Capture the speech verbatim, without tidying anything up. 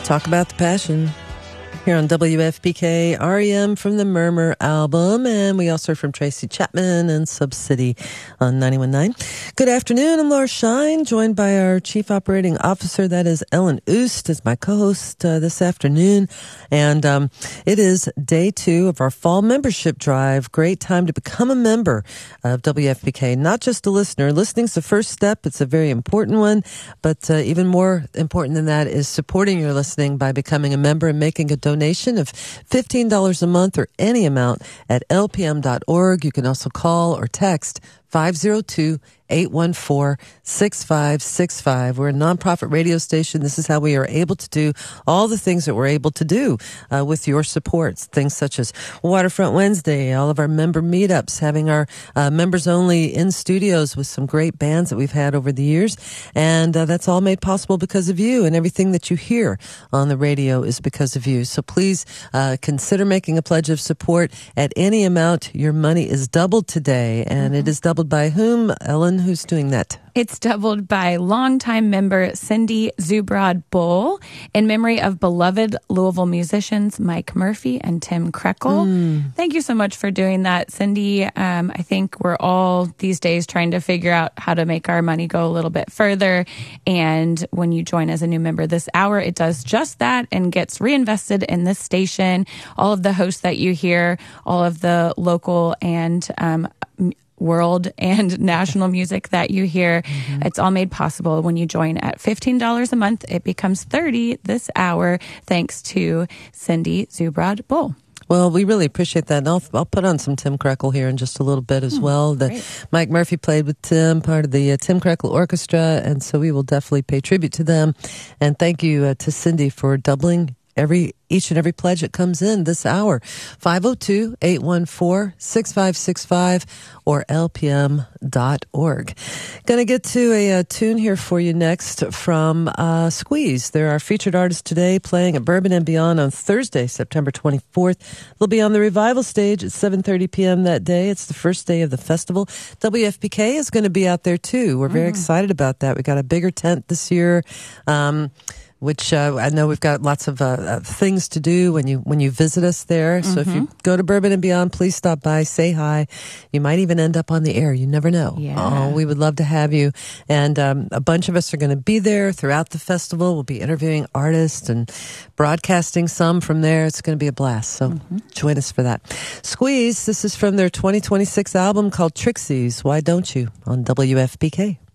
Talk about the passion. Here on W F P K, R E M from the Murmur album, and we also heard from Tracy Chapman and Subsidy on ninety-one point nine. Good afternoon, I'm Laura Shine, joined by our Chief Operating Officer, that is Ellen Oost, as my co-host uh, this afternoon. And um, it is day two of our fall membership drive. Great time to become a member of W F P K, not just a listener. Listening's the first step. It's a very important one, but uh, even more important than that is supporting your listening by becoming a member and making a donation of fifteen dollars a month or any amount at L P M dot org. You can also call or text five oh two, eight one four, six five six five. We're a nonprofit radio station. This is how we are able to do all the things that we're able to do uh, with your supports. Things such as Waterfront Wednesday, all of our member meetups, having our uh, members only in studios with some great bands that we've had over the years. And uh, that's all made possible because of you, and everything that you hear on the radio is because of you. So please uh, consider making a pledge of support at any amount. Your money is doubled today, and mm-hmm. it is doubled by whom, Ellen? Who's doing that? It's doubled by longtime member Cindy Zubrod Bull in memory of beloved Louisville musicians Mike Murphy and Tim Krekel. Mm. Thank you so much for doing that, Cindy. Um, I think we're all these days trying to figure out how to make our money go a little bit further. And when you join as a new member this hour, it does just that and gets reinvested in this station. All of the hosts that you hear, all of the local and um world and national music that you hear. Mm-hmm. It's all made possible when you join at fifteen dollars a month. It becomes thirty dollars this hour, thanks to Cindy Zubrod Bull. Well, we really appreciate that. And I'll, I'll put on some Tim Krekel here in just a little bit as mm, well. The, Mike Murphy played with Tim, part of the uh, Tim Krekel Orchestra, and so we will definitely pay tribute to them. And thank you uh, to Cindy for doubling every each and every pledge that comes in this hour. five oh two, eight one four, six five six five or L P M dot org. Going to get to a, a tune here for you next from uh, Squeeze. They're our featured artist today, playing at Bourbon and Beyond on Thursday, September twenty-fourth. They'll be on the revival stage at seven thirty p.m. that day. It's the first day of the festival. W F P K is going to be out there too. We're very mm. excited about that. We got a bigger tent this year. Um, which uh, I know we've got lots of uh, uh, things to do when you when you visit us there. So mm-hmm. if you go to Bourbon and Beyond, please stop by, say hi. You might even end up on the air. You never know. Yeah. Oh, we would love to have you. And um, a bunch of us are going to be there throughout the festival. We'll be interviewing artists and broadcasting some from there. It's going to be a blast. So mm-hmm. join us for that. Squeeze, this is from their twenty twenty-six album called Trixies. Why Don't You? On W F P K.